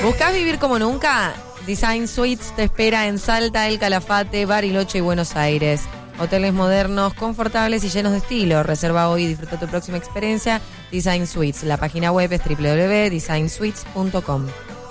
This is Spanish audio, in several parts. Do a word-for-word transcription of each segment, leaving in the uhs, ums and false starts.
¿Buscás vivir como nunca? Design Suites te espera en Salta, El Calafate, Bariloche y Buenos Aires. Hoteles modernos, confortables y llenos de estilo. Reserva hoy y disfruta tu próxima experiencia. Design Suites. La página web es doble u doble u doble u punto design suites punto com.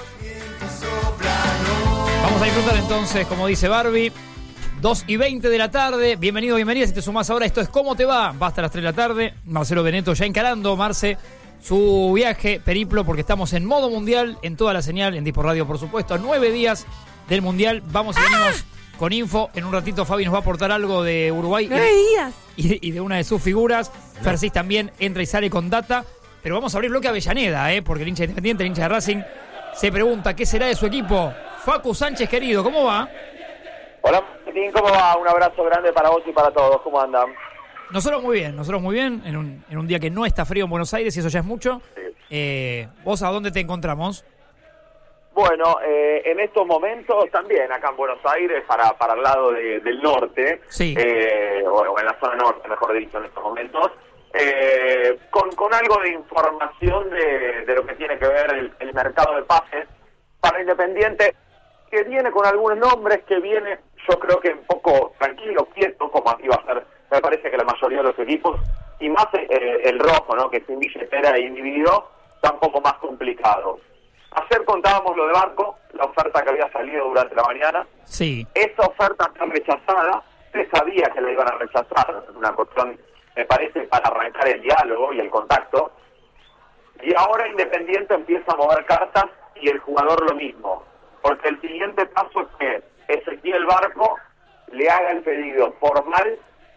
Vamos a disfrutar entonces, como dice Barbie, dos y veinte de la tarde. Bienvenido, bienvenida. Si te sumás ahora, esto es ¿Cómo te va? Va hasta las tres de la tarde. Marcelo Beneto ya encarando, Marce, su viaje, periplo, porque estamos en modo mundial, en toda la señal, en Dispo Radio, por supuesto, a nueve días del mundial. Vamos y venimos ¡Ah! con info. En un ratito Fabi nos va a aportar algo de Uruguay. ¡Nueve y, días! Y, y de una de sus figuras. No. Fersis también entra y sale con data. Pero vamos a abrir bloque Avellaneda, ¿eh? Porque el hincha Independiente, el hincha de Racing, se pregunta qué será de su equipo. Facu Sánchez, querido, ¿cómo va? Hola, Martín, ¿cómo va? Un abrazo grande para vos y para todos. ¿Cómo andan? Nosotros muy bien, nosotros muy bien, en un, en un día que no está frío en Buenos Aires, y eso ya es mucho. Sí. Eh, ¿Vos a dónde te encontramos? Bueno, eh, en estos momentos también acá en Buenos Aires, para, para el lado de, del norte, sí. eh, o, o en la zona norte, mejor dicho, en estos momentos, eh, con, con algo de información de, de lo que tiene que ver el, el mercado de pases para Independiente, que viene con algunos nombres, que viene, yo creo que un poco tranquilo, quieto, como aquí va a ser, me parece que la mayoría de los equipos, y más eh, el rojo, ¿no? Que sin billetera e individuo, está un poco más complicado. Ayer contábamos lo de Barco, la oferta que había salido durante la mañana. Sí. Esa oferta está rechazada, se sabía que la iban a rechazar, es una cuestión, me parece, para arrancar el diálogo y el contacto. Y ahora Independiente empieza a mover cartas y el jugador lo mismo. Porque el siguiente paso es que Ezequiel Barco le haga el pedido formal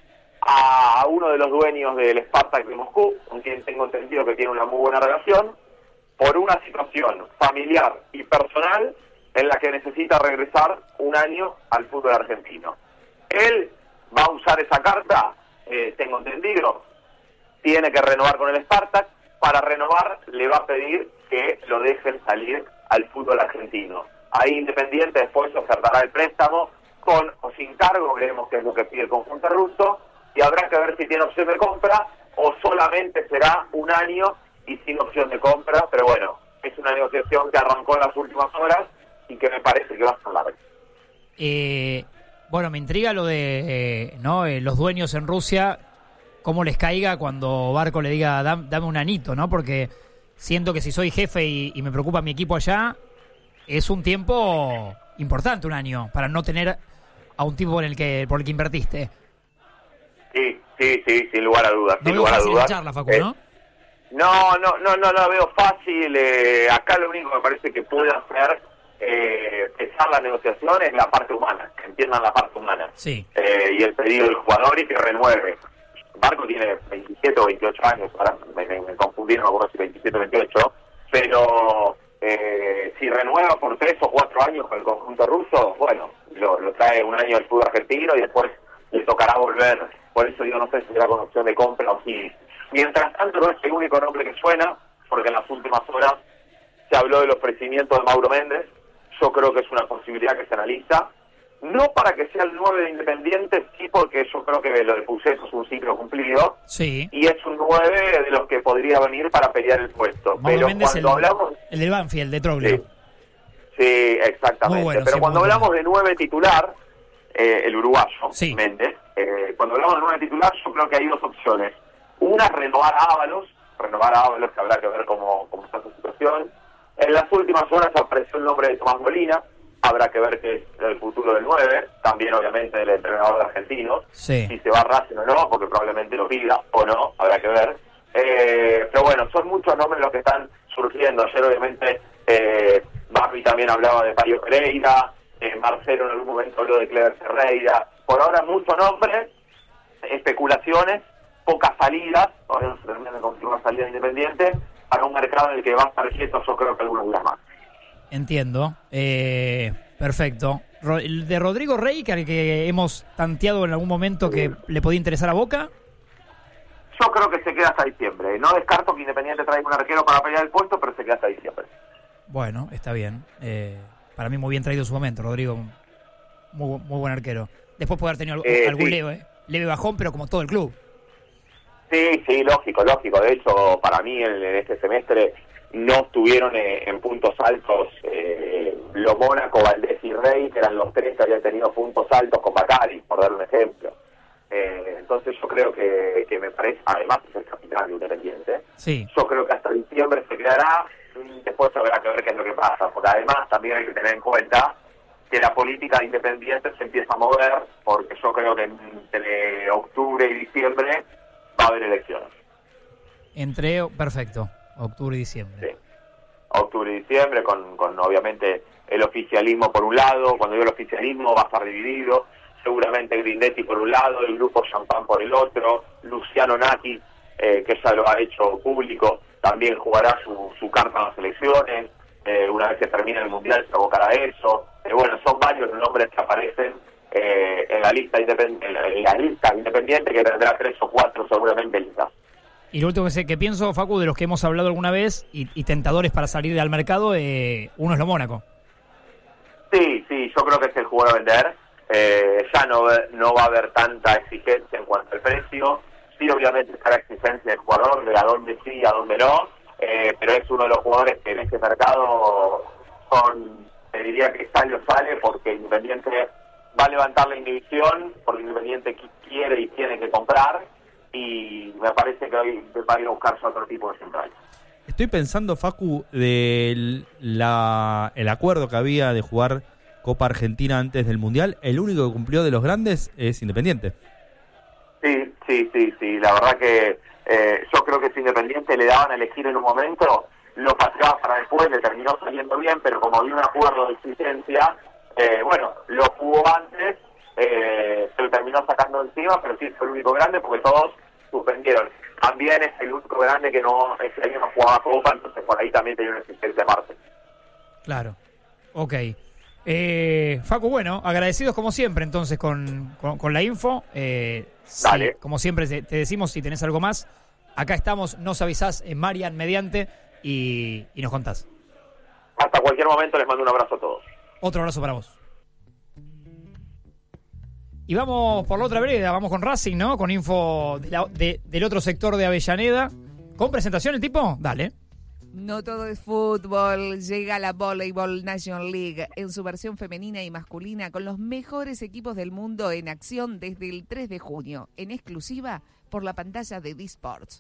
a uno de los dueños del Spartak de Moscú, con quien tengo entendido que tiene una muy buena relación, por una situación familiar y personal en la que necesita regresar un año al fútbol argentino. Él va a usar esa carta, eh, tengo entendido, tiene que renovar con el Spartak. Para renovar le va a pedir que lo dejen salir al fútbol argentino. Ahí Independiente después ofertará el préstamo con o sin cargo, veremos qué es lo que pide el conjunto ruso, y habrá que ver si tiene opción de compra o solamente será un año y sin opción de compra, pero bueno, es una negociación que arrancó en las últimas horas y que me parece que va a ser larga. Eh, bueno, me intriga lo de eh, no eh, los dueños en Rusia, cómo les caiga cuando Barco le diga dame, dame un anito, ¿no? Porque siento que si soy jefe y, y me preocupa mi equipo allá, es un tiempo importante, un año, para no tener a un tipo por el que por el que invertiste. Sí, sí, sí, sin lugar a dudas. No sin veo lugar fácil a dudas. esa charla, Facu, eh, ¿no? No, no, no, no la veo fácil. Eh, acá lo único que me parece que puede hacer eh, pesar la negociación es la parte humana, que entiendan la parte humana. Sí. Eh, y el pedido del jugador y que renueve. Barco tiene veintisiete o veintiocho años, ahora me, me, me confundí, no me acuerdo si veintisiete o veintiocho, pero eh, si renueva por tres o cuatro años con el conjunto ruso, bueno, lo, lo trae un año al fútbol argentino y después le tocará volver. Por eso yo no sé si será con opción de compra o si... Mientras tanto no es el único nombre que suena, porque en las últimas horas se habló del ofrecimiento de Mauro Méndez. Yo creo que es una posibilidad que se analiza. No para que sea el nueve de Independiente, sí, porque yo creo que lo de Puceto es un ciclo cumplido. Sí. Y es un nueve de los que podría venir para pelear el puesto. Mauro Pero Méndez, cuando el, hablamos... el del Banfield, de Troglio. Sí, sí, exactamente. Bueno, Pero sí, cuando hablamos bueno. de nueve titular, eh, el uruguayo, sí. Méndez, eh, cuando hablamos de nueve titular, yo creo que hay dos opciones. Una, renovar a Ábalos, renovar a Ábalos, que habrá que ver cómo, cómo está su situación. En las últimas horas apareció el nombre de Tomás Molina, habrá que ver qué es el futuro del nueve, también obviamente del entrenador argentino, sí. si se va a Racing o no, porque probablemente lo pida o no, habrá que ver. Eh, pero bueno, son muchos nombres los que están surgiendo. Ayer obviamente eh, Barbie también hablaba de Mario Pereira, eh, Marcelo en algún momento habló de Cleber Ferreira. Por ahora muchos nombres, especulaciones, pocas salidas, ahora no se termina de confirmar salida Independiente, para un mercado en el que va a estar quieto, yo creo que algunos días más. Entiendo, eh, perfecto. Ro- el de Rodrigo Rey, que, que hemos tanteado en algún momento que le podía interesar a Boca. Yo creo que se queda hasta diciembre. No descarto que Independiente traiga un arquero para pelear el puesto, pero se queda hasta diciembre. Bueno, está bien. Eh, para mí muy bien traído en su momento, Rodrigo. Muy, muy buen arquero. Después puede haber tenido eh, algún sí. leve, leve bajón, pero como todo el club. Sí, sí, lógico, lógico. De hecho, para mí en, en este semestre no estuvieron eh, en puntos altos eh, ejemplo, Mónaco, Valdés y Rey, que eran los tres que habían tenido puntos altos con Bacari, por dar un ejemplo. Eh, entonces yo creo que, que me parece, además es el capitán de Independiente, sí. Yo creo que hasta diciembre se quedará, después habrá que ver qué es lo que pasa, porque además también hay que tener en cuenta que la política de Independiente se empieza a mover, porque yo creo que entre octubre y diciembre va a haber elecciones. Entre, perfecto, octubre y diciembre. Sí. Octubre y diciembre, con, con obviamente el oficialismo por un lado. Cuando digo el oficialismo va a estar dividido, seguramente Grindetti por un lado, el grupo Champán por el otro, Luciano Naki, eh, que ya lo ha hecho público, también jugará su, su carta en las elecciones. Eh, una vez que termine el Mundial se abocará a eso. Eh, bueno, son varios los nombres que aparecen eh, en la lista independ- en la, en la lista independiente, que tendrá tres o cuatro seguramente listas. Y lo último que, sé, que pienso, Facu, de los que hemos hablado alguna vez y, y tentadores para salir al mercado, eh, uno es lo Mónaco. Sí, sí, yo creo que es el jugador a vender. Eh, ya no, no va a haber tanta exigencia en cuanto al precio. Sí, obviamente está la exigencia del jugador, de a dónde sí, a dónde no. Eh, pero es uno de los jugadores que en este mercado son, te diría que sale o sale, porque Independiente va a levantar la inhibición, porque Independiente quiere y tiene que comprar, y me parece que hoy va a ir a buscarse otro tipo de central. Estoy pensando, Facu, del la, el acuerdo que había de jugar Copa Argentina antes del Mundial. El único que cumplió de los grandes es Independiente. Sí, sí, sí, sí, la verdad que eh, yo creo que si Independiente le daban a elegir en un momento, lo paseaba para después, le terminó saliendo bien, pero como había un acuerdo de exigencia, eh, bueno, lo jugó antes, eh, se lo terminó sacando encima, pero sí fue el único grande porque todos suspendieron. También es el único grande que no ese año no jugaba Copa, entonces por ahí también tenía una exigencia aparte. Claro, ok. Eh, Facu, bueno, agradecidos como siempre entonces con, con, con la info. Eh, Dale. Sí, como siempre te, te decimos, si tenés algo más, acá estamos, nos avisás en Marian mediante y, y nos contás. Hasta cualquier momento les mando un abrazo a todos. Otro abrazo para vos. Y vamos por la otra vereda, vamos con Racing, ¿no? Con info de la, de, del otro sector de Avellaneda. ¿Con presentación el tipo? Dale. No todo es fútbol, llega la Volleyball Nation League en su versión femenina y masculina con los mejores equipos del mundo en acción desde el tres de junio, en exclusiva por la pantalla de D-Sports.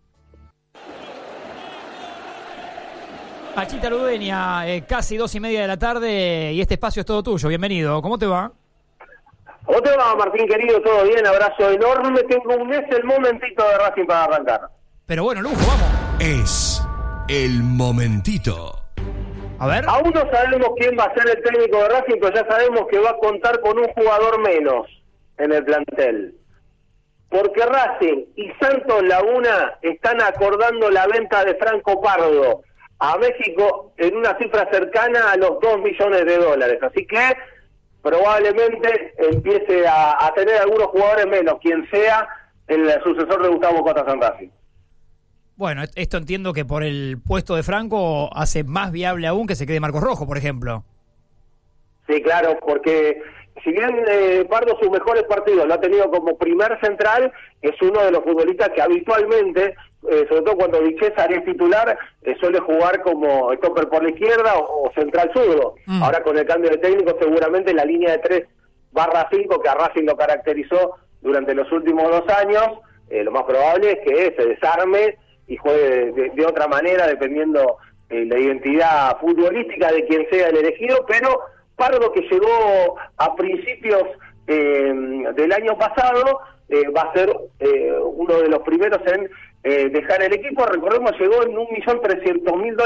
Pachita Ludeña, eh, casi dos y media de la tarde y este espacio es todo tuyo, bienvenido. ¿Cómo te va? ¿Cómo te va, Martín, querido? ¿Todo bien? Abrazo enorme. Tengo un mes el momentito de Racing para arrancar. Pero bueno, lujo, vamos. Es el momentito. A ver. Aún no sabemos quién va a ser el técnico de Racing, pero ya sabemos que va a contar con un jugador menos en el plantel. Porque Racing y Santos Laguna están acordando la venta de Franco Pardo a México en una cifra cercana a los dos millones de dólares. Así que probablemente empiece a, a tener algunos jugadores menos, quien sea el sucesor de Gustavo Costa en Racing. Bueno, esto entiendo que por el puesto de Franco hace más viable aún que se quede Marcos Rojo, por ejemplo. Sí, claro, porque si bien eh, Pardo sus mejores partidos lo ha tenido como primer central, es uno de los futbolistas que habitualmente, eh, sobre todo cuando Vichesar es titular, eh, suele jugar como stopper por la izquierda o, o central zurdo. Mm. Ahora con el cambio de técnico seguramente la línea de tres barra cinco que a Racing lo caracterizó durante los últimos dos años, eh, lo más probable es que se desarme y juegue de, de, de otra manera dependiendo eh, la identidad futbolística de quien sea el elegido, pero Pardo, que llegó a principios eh, del año pasado, eh, va a ser eh, uno de los primeros en eh, dejar el equipo. Recordemos, llegó en un millón trescientos mil dólares